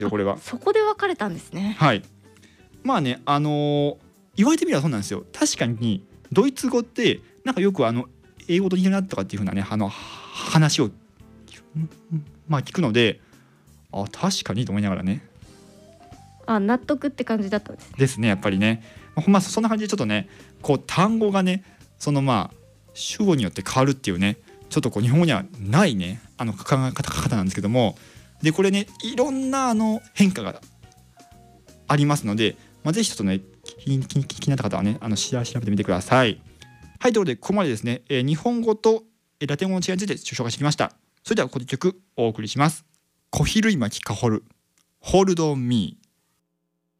よこれは。 そこで分かれたんですね。 はい。まあね言われてみればそうなんですよ。確かにドイツ語ってなんかよく英語と似てるなとかっていう風なね話をまあ聞くので、確かにと思いながらね。 納得って感じだったんですね。 ですね、やっぱりね。ほんまそんな感じでちょっとねこう単語がね主語によって変わるっていうね、ちょっとこう日本語にはないね考え方なんですけども、でこれねいろんな変化がありますので、ぜひちょっとね気になった方はね調べてみてください。はい、ということでここまでですね、日本語とラテン語の違いについて紹介してきました。それではこの曲お送りします。小比類巻かほる Hold on me。